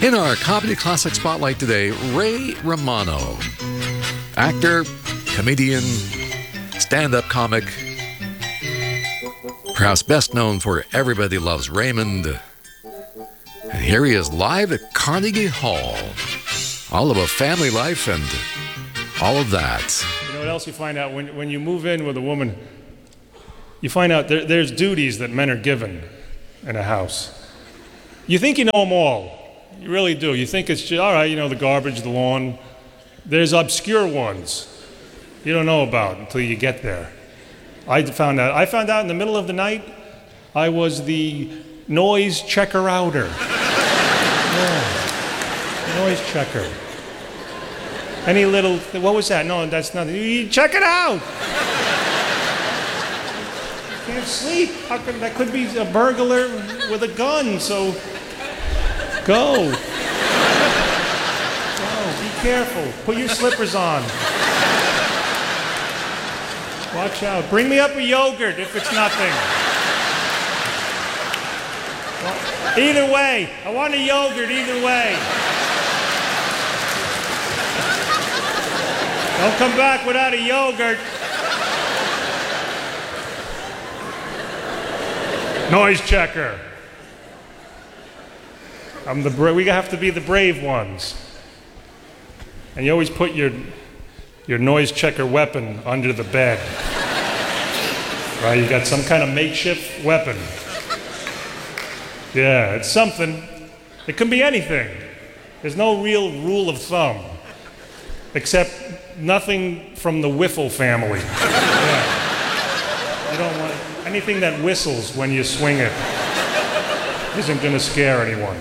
In our Comedy Classic Spotlight today, Ray Romano. Actor, comedian, stand-up comic, perhaps best known for Everybody Loves Raymond. And here he is live at Carnegie Hall. All about family life and all of that. You know what else you find out when you move in with a woman? You find out there's duties that men are given in a house. You think you know them all. You really do. You think it's just, all right, you know, the garbage, the lawn. There's obscure ones you don't know about until you get there. I found out in the middle of the night, I was the noise checker-outer. Yeah. Noise checker. Any little, what was that? No, that's nothing. You check it out. Can't sleep. How could, that could be a burglar with a gun, so go. Go, be careful. Put your slippers on. Watch out. Bring me up a yogurt if it's nothing. Well, either way. I want a yogurt either way. Don't come back without a yogurt. Noise checker. We have to be the brave ones. And you always put your noise checker weapon under the bed. Right? You got some kind of makeshift weapon. Yeah, it's something. It can be anything. There's no real rule of thumb. Except nothing from the Wiffle family. Yeah. You don't want anything that whistles when you swing it. Isn't going to scare anyone.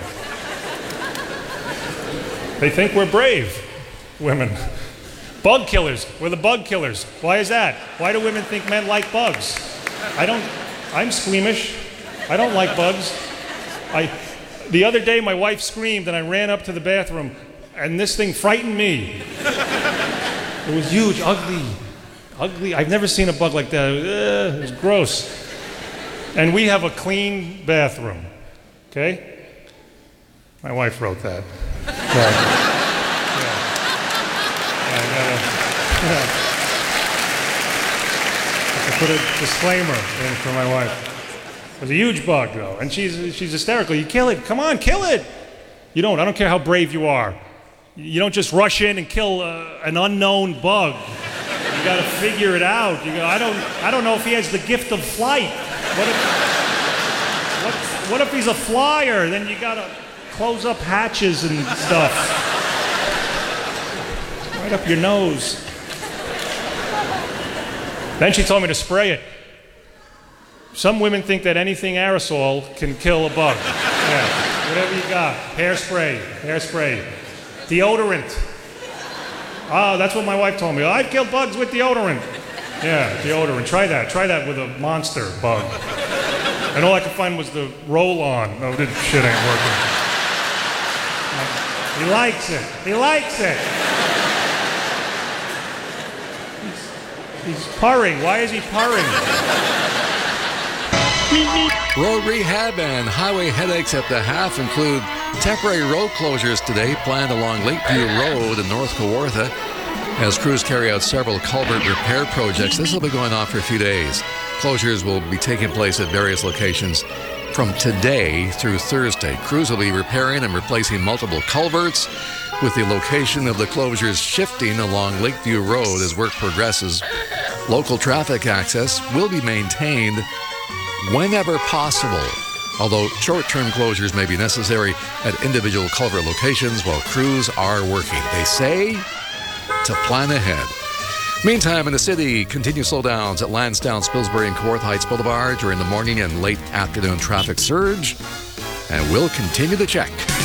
They think we're brave, women. Bug killers. We're the bug killers. Why is that? Why do women think men like bugs? I'm squeamish. I don't like bugs. The other day my wife screamed and I ran up to the bathroom and this thing frightened me. It was huge, ugly. I've never seen a bug like that. It was gross. And we have a clean bathroom, okay? My wife wrote that. I put a disclaimer in for my wife. It was a huge bug, though, and she's hysterical. You kill it. Come on, kill it. You don't. I don't care how brave you are. You don't just rush in and kill an unknown bug. You got to figure it out. You go, I don't know if he has the gift of flight. What if he's a flyer? Then you got to close up hatches and stuff. Right up your nose. Then she told me to spray it. Some women think that anything aerosol can kill a bug. Yeah, whatever you got. Hairspray. Deodorant. Oh, that's what my wife told me. I've killed bugs with deodorant. Yeah, deodorant. Try that with a monster bug. And all I could find was the roll-on. No, this shit ain't working. He likes it. He's purring. Why is he purring? Road rehab and highway headaches at the half include temporary road closures today planned along Lakeview Road in North Kawartha as crews carry out several culvert repair projects. This will be going on for a few days. Closures will be taking place at various locations from today through Thursday. Crews will be repairing and replacing multiple culverts, with the location of the closures shifting along Lakeview Road as work progresses. Local traffic access will be maintained whenever possible, although short-term closures may be necessary at individual culvert locations while crews are working. They say to plan ahead. Meantime, in the city, continued slowdowns at Lansdowne, Spilsbury, and Kawartha Heights Boulevard during the morning and late afternoon traffic surge, and we'll continue to check.